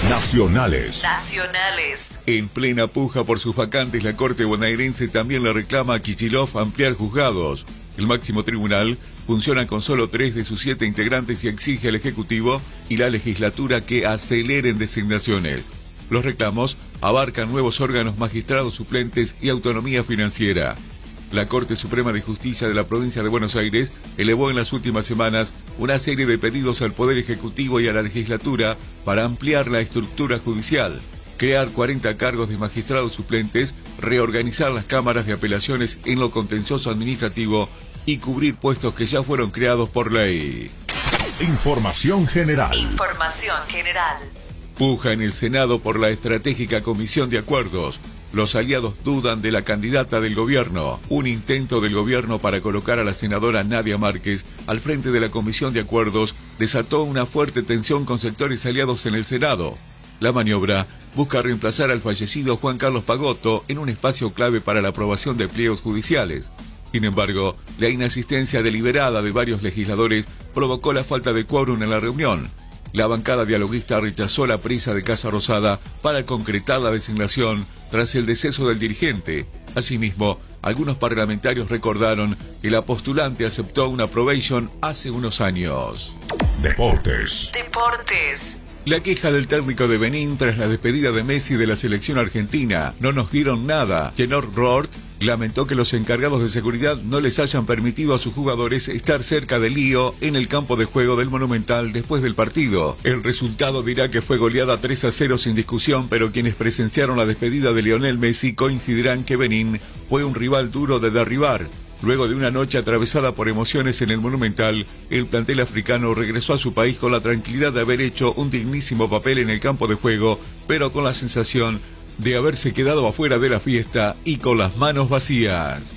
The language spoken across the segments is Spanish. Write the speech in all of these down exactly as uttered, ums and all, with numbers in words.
Nacionales. Nacionales. En plena puja por sus vacantes, la Corte bonaerense también le reclama a Kicillof ampliar juzgados. El máximo tribunal funciona con solo tres de sus siete integrantes y exige al Ejecutivo y la legislatura que aceleren designaciones. Los reclamos abarcan nuevos órganos, magistrados suplentes y autonomía financiera. La Corte Suprema de Justicia de la Provincia de Buenos Aires elevó en las últimas semanas una serie de pedidos al Poder Ejecutivo y a la legislatura para ampliar la estructura judicial, crear cuarenta cargos de magistrados suplentes, reorganizar las cámaras de apelaciones en lo contencioso administrativo y cubrir puestos que ya fueron creados por ley. Información general. Información general. Puja en el Senado por la estratégica Comisión de Acuerdos. Los aliados dudan de la candidata del gobierno. Un intento del gobierno para colocar a la senadora Nadia Márquez al frente de la Comisión de Acuerdos desató una fuerte tensión con sectores aliados en el Senado. La maniobra busca reemplazar al fallecido Juan Carlos Pagotto en un espacio clave para la aprobación de pliegos judiciales. Sin embargo, la inasistencia deliberada de varios legisladores provocó la falta de quórum en la reunión. La bancada dialoguista rechazó la prisa de Casa Rosada para concretar la designación tras el deceso del dirigente. Asimismo, algunos parlamentarios recordaron que la postulante aceptó una probation hace unos años. Deportes. Deportes. La queja del técnico de Benín tras la despedida de Messi de la selección argentina. No nos dieron nada. Jenor Roort lamentó que los encargados de seguridad no les hayan permitido a sus jugadores estar cerca del lío en el campo de juego del Monumental después del partido. El resultado dirá que fue goleada tres a cero sin discusión, pero quienes presenciaron la despedida de Lionel Messi coincidirán que Benín fue un rival duro de derribar. Luego de una noche atravesada por emociones en el Monumental, el plantel africano regresó a su país con la tranquilidad de haber hecho un dignísimo papel en el campo de juego, pero con la sensación de haberse quedado afuera de la fiesta y con las manos vacías.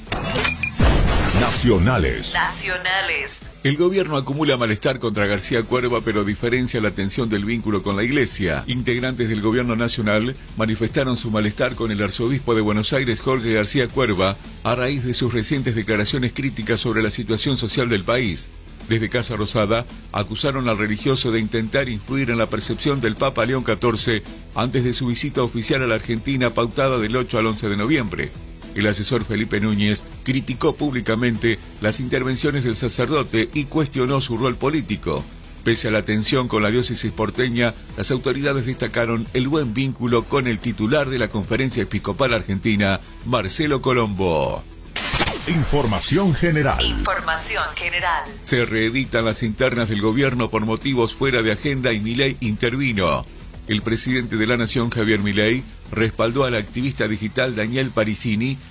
Nacionales. Nacionales. El gobierno acumula malestar contra García Cuerva, pero diferencia la tensión del vínculo con la Iglesia. Integrantes del gobierno nacional manifestaron su malestar con el arzobispo de Buenos Aires, Jorge García Cuerva, a raíz de sus recientes declaraciones críticas sobre la situación social del país. Desde Casa Rosada acusaron al religioso de intentar influir en la percepción del Papa León catorce antes de su visita oficial a la Argentina pautada del ocho al once de noviembre. El asesor Felipe Núñez criticó públicamente las intervenciones del sacerdote y cuestionó su rol político. Pese a la tensión con la diócesis porteña, las autoridades destacaron el buen vínculo con el titular de la Conferencia Episcopal Argentina, Marcelo Colombo. Información general. Información general. Se reeditan las internas del gobierno por motivos fuera de agenda y Milei intervino. El presidente de la Nación, Javier Milei, respaldó al activista digital Daniel Parisini